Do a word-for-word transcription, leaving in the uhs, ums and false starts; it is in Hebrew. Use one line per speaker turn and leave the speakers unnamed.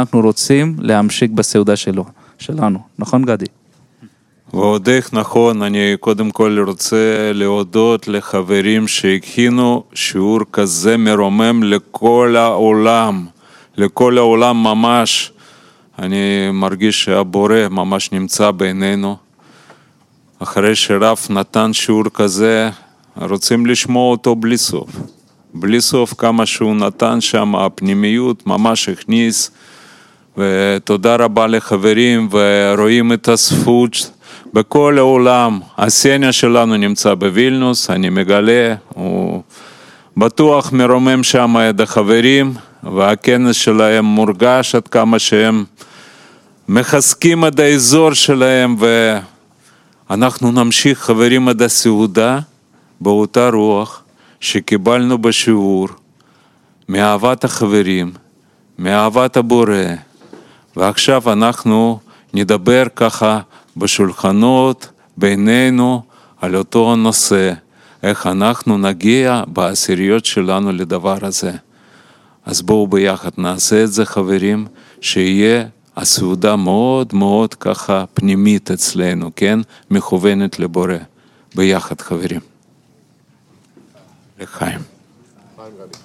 אנחנו רוצים להמשיך בסעודה שלו, שלנו. נכון גדי?
ועוד איך נכון, אני קודם כל רוצה להודות לחברים שהכינו שיעור כזה מרומם לכל העולם, לכל העולם ממש. אני מרגיש שהבורא ממש נמצא בינינו. אחרי שרב נתן שיעור כזה, רוצים לשמוע אותו בלי סוף. בלי סוף כמה שהוא נתן שם, הפנימיות ממש הכניס. ותודה רבה לחברים, ורואים את הזכות בכל העולם. הסצנה שלנו נמצא בווילנוס, אני מגלה, הוא בטוח מרומם שם את החברים, והכנס שלהם מורגש עד כמה שהם מחזקים את האזור שלהם, ואנחנו נמשיך חברים עד הסעודה באותה רוח שקיבלנו בשיעור, מאהבת החברים, מאהבת הבורא, ועכשיו אנחנו נדבר ככה בשולחנות בינינו על אותו נושא, איך אנחנו נגיע בעשיריות שלנו לדבר הזה. אז בואו ביחד נעשה את זה חברים, שיהיה הסעודה מאוד מאוד ככה פנימית אצלנו, כן? מכוונת לבורא. ביחד חברים. לחיים.